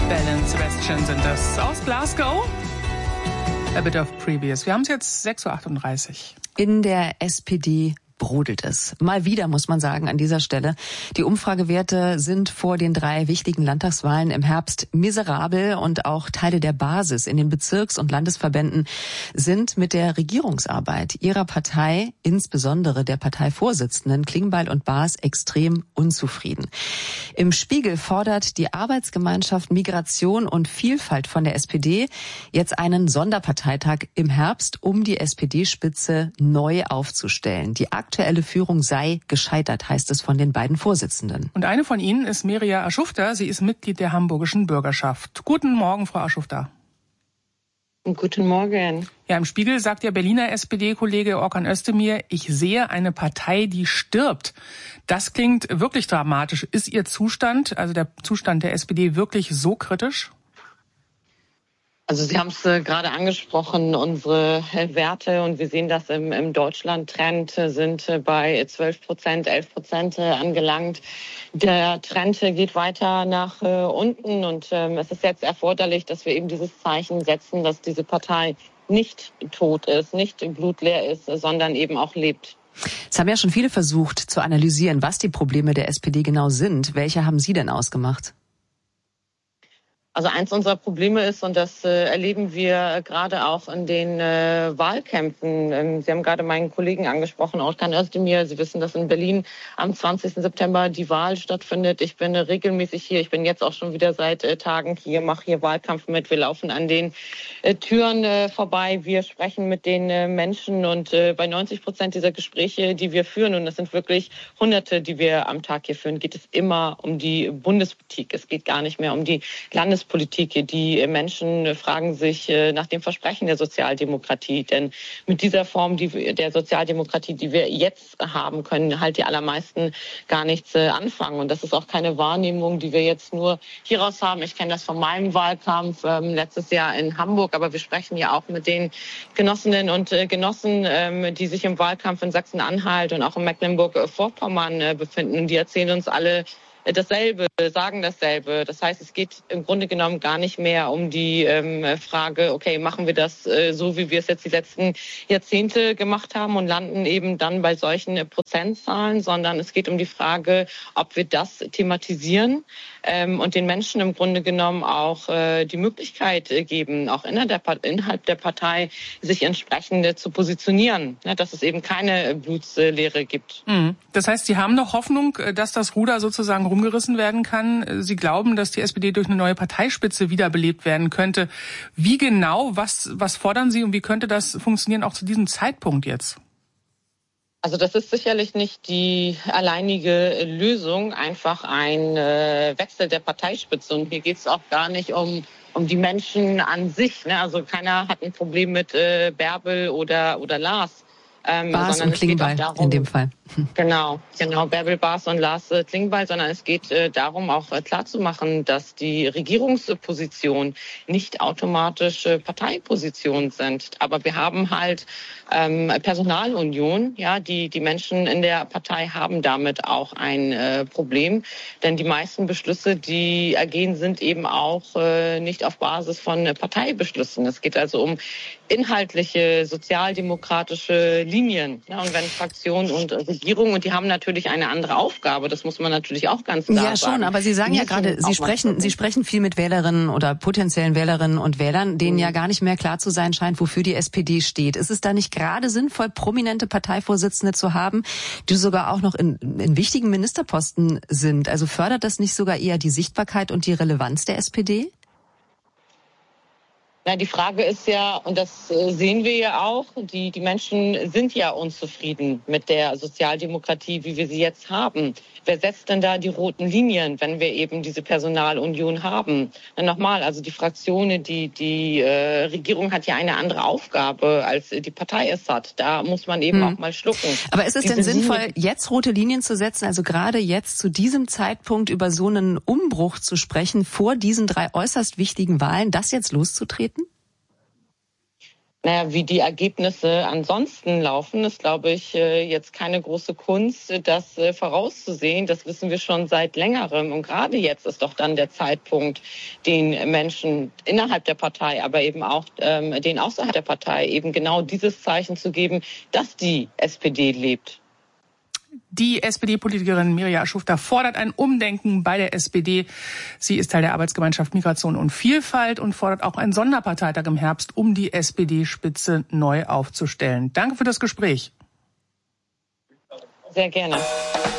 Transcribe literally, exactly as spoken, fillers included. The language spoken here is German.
Bell und Sebastian sind das aus Glasgow. A bit of previous. Wir haben es jetzt sechs Uhr achtunddreißig. In der S P D brodelt es. Mal wieder, muss man sagen, an dieser Stelle. Die Umfragewerte sind vor den drei wichtigen Landtagswahlen im Herbst miserabel und auch Teile der Basis in den Bezirks- und Landesverbänden sind mit der Regierungsarbeit ihrer Partei, insbesondere der Parteivorsitzenden Klingbeil und Baas, extrem unzufrieden. Im Spiegel fordert die Arbeitsgemeinschaft Migration und Vielfalt von der S P D jetzt einen Sonderparteitag im Herbst, um die S P D-Spitze neu aufzustellen. Die aktuelle Führung sei gescheitert, heißt es von den beiden Vorsitzenden. Und eine von ihnen ist Mirja Aschufter. Sie ist Mitglied der Hamburgischen Bürgerschaft. Guten Morgen, Frau Aschufter. Guten Morgen. Ja, im Spiegel sagt der Berliner S P D-Kollege Orkan Özdemir, ich sehe eine Partei, die stirbt. Das klingt wirklich dramatisch. Ist Ihr Zustand, also der Zustand der S P D, wirklich so kritisch? Also Sie haben es äh, gerade angesprochen, unsere äh, Werte, und wir sehen das im, im Deutschland-Trend, äh, sind äh, bei zwölf Prozent, elf Prozent äh, angelangt. Der Trend äh, geht weiter nach äh, unten und ähm, es ist jetzt erforderlich, dass wir eben dieses Zeichen setzen, dass diese Partei nicht tot ist, nicht blutleer ist, sondern eben auch lebt. Es haben ja schon viele versucht zu analysieren, was die Probleme der S P D genau sind. Welche haben Sie denn ausgemacht? Also eins unserer Probleme ist, und das äh, erleben wir äh, gerade auch in den äh, Wahlkämpfen. Ähm, Sie haben gerade meinen Kollegen angesprochen, Orkan Özdemir. Sie wissen, dass in Berlin am zwanzigsten September die Wahl stattfindet. Ich bin äh, regelmäßig hier. Ich bin jetzt auch schon wieder seit äh, Tagen hier, mache hier Wahlkampf mit. Wir laufen an den äh, Türen äh, vorbei. Wir sprechen mit den äh, Menschen und äh, bei neunzig Prozent dieser Gespräche, die wir führen, und das sind wirklich Hunderte, die wir am Tag hier führen, geht es immer um die Bundespolitik. Es geht gar nicht mehr um die Landespolitik. Politik. Die Menschen fragen sich nach dem Versprechen der Sozialdemokratie. Denn mit dieser Form die, der Sozialdemokratie, die wir jetzt haben, können halt die allermeisten gar nichts anfangen. Und das ist auch keine Wahrnehmung, die wir jetzt nur hieraus haben. Ich kenne das von meinem Wahlkampf ähm, letztes Jahr in Hamburg. Aber wir sprechen ja auch mit den Genossinnen und äh, Genossen, ähm, die sich im Wahlkampf in Sachsen-Anhalt und auch in Mecklenburg-Vorpommern äh, befinden. Und die erzählen uns alle dasselbe, sagen dasselbe. Das heißt, es geht im Grunde genommen gar nicht mehr um die ähm, Frage, okay, machen wir das äh, so, wie wir es jetzt die letzten Jahrzehnte gemacht haben und landen eben dann bei solchen äh, Prozentzahlen, sondern es geht um die Frage, ob wir das thematisieren ähm, und den Menschen im Grunde genommen auch äh, die Möglichkeit äh, geben, auch innerhalb der, innerhalb der Partei sich entsprechend äh, zu positionieren, ne, dass es eben keine äh, Blutslehre gibt. Mhm. Das heißt, Sie haben noch Hoffnung, dass das Ruder sozusagen rumgerissen werden kann. Sie glauben, dass die S P D durch eine neue Parteispitze wiederbelebt werden könnte. Wie genau, was, was fordern Sie und wie könnte das funktionieren auch zu diesem Zeitpunkt jetzt? Also das ist sicherlich nicht die alleinige Lösung, einfach ein äh, Wechsel der Parteispitze. Und hier geht es auch gar nicht um um die Menschen an sich. Ne? Also keiner hat ein Problem mit äh, Bärbel oder oder Lars. Ähm, Baas und Klingbeil darum, in dem Fall. Genau, genau, Bärbel Baas und Lars äh, Klingbeil, sondern es geht äh, darum, auch äh, klarzumachen, dass die Regierungspositionen nicht automatisch äh, Parteipositionen sind. Aber wir haben halt ähm, Personalunion, ja, die die Menschen in der Partei haben damit auch ein äh, Problem, denn die meisten Beschlüsse, die ergehen, sind eben auch äh, nicht auf Basis von äh, Parteibeschlüssen. Es geht also um inhaltliche sozialdemokratische Linien, ja, und wenn Fraktionen und Regierung, und die haben natürlich eine andere Aufgabe, das muss man natürlich auch ganz klar sagen. Ja, schon, sagen. Aber Sie sagen ja gerade, Sie sprechen, Sie sprechen viel mit Wählerinnen oder potenziellen Wählerinnen und Wählern, denen mhm. ja gar nicht mehr klar zu sein scheint, wofür die S P D steht. Ist es da nicht gerade sinnvoll, prominente Parteivorsitzende zu haben, die sogar auch noch in, in wichtigen Ministerposten sind? Also fördert das nicht sogar eher die Sichtbarkeit und die Relevanz der S P D? Na, die Frage ist ja, und das sehen wir ja auch, die, die Menschen sind ja unzufrieden mit der Sozialdemokratie, wie wir sie jetzt haben. Wer setzt denn da die roten Linien, wenn wir eben diese Personalunion haben? Na, nochmal, also die Fraktion, die, die äh, Regierung hat ja eine andere Aufgabe, als die Partei es hat. Da muss man eben hm. auch mal schlucken. Aber ist es diese denn sinnvoll, Linie, jetzt rote Linien zu setzen, also gerade jetzt zu diesem Zeitpunkt über so einen Umbruch zu sprechen, vor diesen drei äußerst wichtigen Wahlen, das jetzt loszutreten? Naja, wie die Ergebnisse ansonsten laufen, ist, glaube ich, jetzt keine große Kunst, das vorauszusehen. Das wissen wir schon seit längerem. Und gerade jetzt ist doch dann der Zeitpunkt, den Menschen innerhalb der Partei, aber eben auch ähm, den außerhalb der Partei eben genau dieses Zeichen zu geben, dass die S P D lebt. Die S P D-Politikerin Mirja Schufter fordert ein Umdenken bei der S P D. Sie ist Teil der Arbeitsgemeinschaft Migration und Vielfalt und fordert auch einen Sonderparteitag im Herbst, um die S P D-Spitze neu aufzustellen. Danke für das Gespräch. Sehr gerne.